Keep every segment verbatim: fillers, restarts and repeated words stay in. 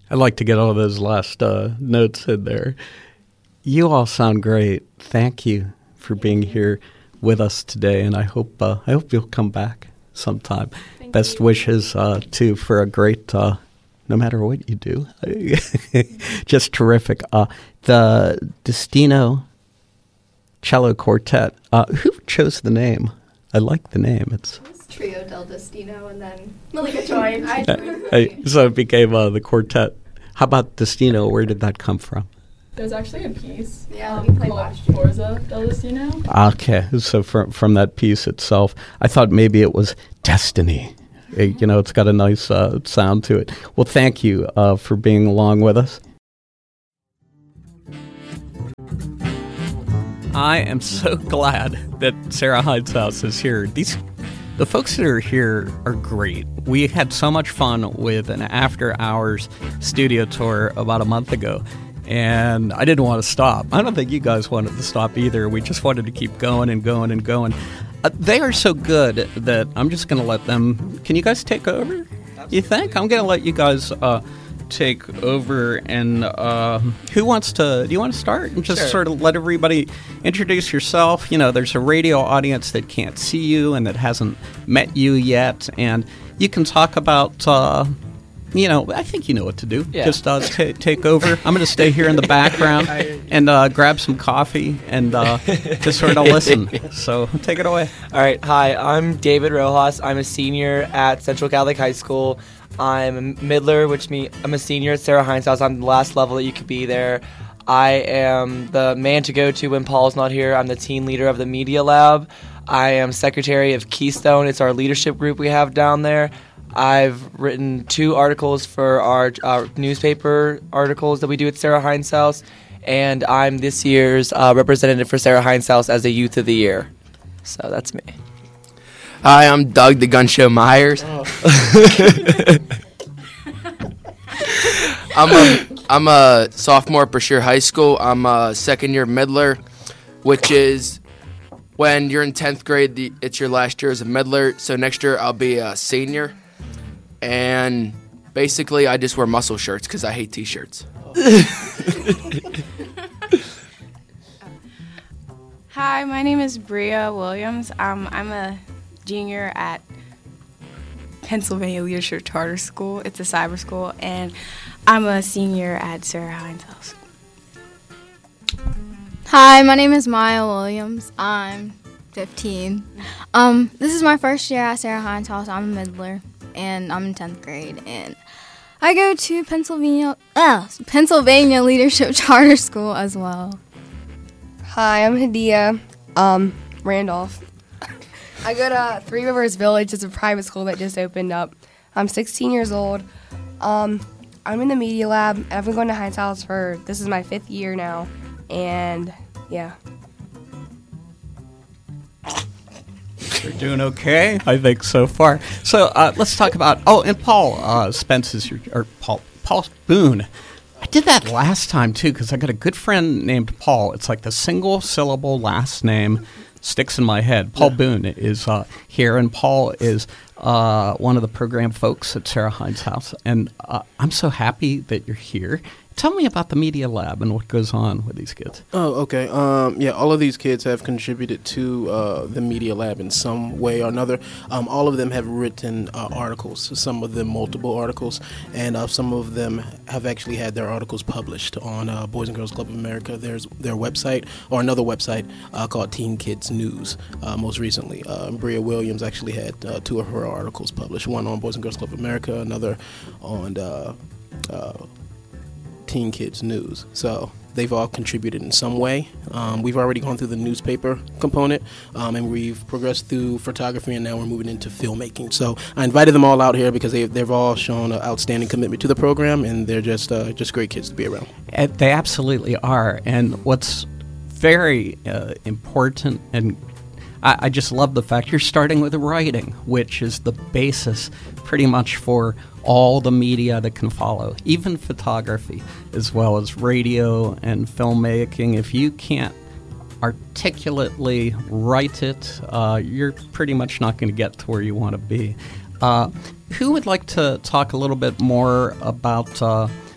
I'd like to get all those last uh, notes in there. You all sound great. Thank you for being here with us today, and I hope uh, I hope you'll come back sometime. Thank Best you. wishes uh, too for a great, uh, no matter what you do, just terrific. Uh, the Destino Cello Quartet. Uh, who chose the name? I like the name. It's Trio del Destino, and then Malika joined. I joined. Hey, so it became uh, the quartet. How about Destino? Where did that come from? There's actually a piece yeah, um, we played called last year. Forza del Destino. Okay, so from from that piece itself, I thought maybe it was Destiny. It, you know, it's got a nice uh, sound to it. Well, thank you uh, for being along with us. I am so glad that Sarah Hindhouse is here. These The folks that are here are great. We had so much fun with an after-hours studio tour about a month ago, and I didn't want to stop. I don't think you guys wanted to stop either. We just wanted to keep going and going and going. Uh, they are so good that I'm just going to let them... Can you guys take over? Absolutely. You think? I'm going to let you guys uh, take over, and uh, who wants to... Do you want to start? And just Sure. sort of let everybody introduce yourself. You know, there's a radio audience that can't see you and that hasn't met you yet, and you can talk about... Uh, You know, I think you know what to do. Yeah. Just uh, t- take over. I'm going to stay here in the background and uh, grab some coffee and uh, just sort of listen. So take it away. All right. Hi, I'm David Rojas. I'm a senior at Central Catholic High School. I'm a middler, which means I'm a senior at Sarah Hindhouse. I'm the last level that you could be there. I am the man to go to when Paul's not here. I'm the team leader of the Media Lab. I am secretary of Keystone. It's our leadership group we have down there. I've written two articles for our, our newspaper articles that we do at Sarah Hindhouse, and I'm this year's uh, representative for Sarah Hindhouse as a Youth of the Year. So that's me. Hi, I'm Doug the Gun Show Myers. Oh. I'm a I'm a sophomore at Brashear High School. I'm a second year middler, which is when you're in tenth grade, the, it's your last year as a middler. So next year I'll be a senior. And basically, I just wear muscle shirts because I hate T-shirts. Hi, my name is Bria Williams. Um, I'm a junior at Pennsylvania Leadership Charter School. It's a cyber school, and I'm a senior at Sarah Hindhouse. Hi, my name is Maya Williams. I'm fifteen. Um, this is my first year at Sarah Hindhouse. I'm a middler, and I'm in tenth grade, and I go to Pennsylvania uh, Pennsylvania Leadership Charter School as well. Hi, I'm Hadia um, Randolph. I go to Three Rivers Village. It's a private school that just opened up. I'm sixteen years old. Um, I'm in the Media Lab, and I've been going to Hindhouse for, this is my fifth year now, and yeah. You're doing okay, I think, so far. So uh, let's talk about, oh, and Paul uh, Spence is your, or Paul, Paul Boone. I did that last time, too, because I got a good friend named Paul. It's like the single syllable last name sticks in my head. Paul yeah. Boone is uh, here, and Paul is uh, one of the program folks at Sarah Hindhouse. And uh, I'm so happy that you're here. Tell me about the Media Lab and what goes on with these kids. Oh, okay. Um, yeah, all of these kids have contributed to uh, the Media Lab in some way or another. Um, all of them have written uh, articles, some of them multiple articles, and uh, some of them have actually had their articles published on uh, Boys and Girls Club of America. There's their website, or another website uh, called Teen Kids News, uh, most recently. Uh, Bria Williams actually had uh, two of her articles published, one on Boys and Girls Club of America, another on uh, uh, Teen Kids News. So they've all contributed in some way. Um, we've already gone through the newspaper component, um, and we've progressed through photography, and now we're moving into filmmaking. So I invited them all out here because they, they've all shown an outstanding commitment to the program, and they're just uh, just great kids to be around. Uh, they absolutely are. And what's very uh, important, and I, I just love the fact you're starting with writing, which is the basis pretty much for all the media that can follow, even photography, as well as radio and filmmaking. If you can't articulately write it, uh, you're pretty much not going to get to where you want to be. Uh, who would like to talk a little bit more about uh,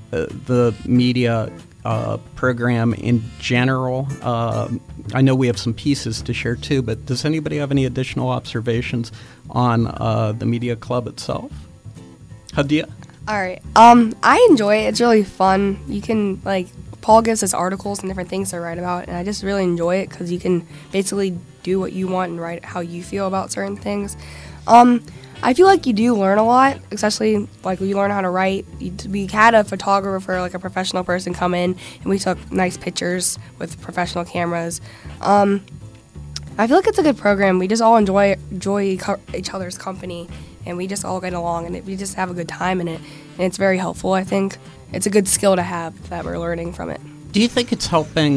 uh, the media uh, program in general? Uh, I know we have some pieces to share too, but does anybody have any additional observations on uh, the media club itself? Hadia? All right. Um, I enjoy it. It's really fun. You can, like, Paul gives us articles and different things to write about, and I just really enjoy it because you can basically do what you want and write how you feel about certain things. Um, I feel like you do learn a lot, especially like we learn how to write. We had a photographer, like a professional person, come in, and we took nice pictures with professional cameras. Um, I feel like it's a good program. We just all enjoy enjoy each other's company, and we just all get along, and we just have a good time in it. And it's very helpful, I think. It's a good skill to have that we're learning from it. Do you think it's helping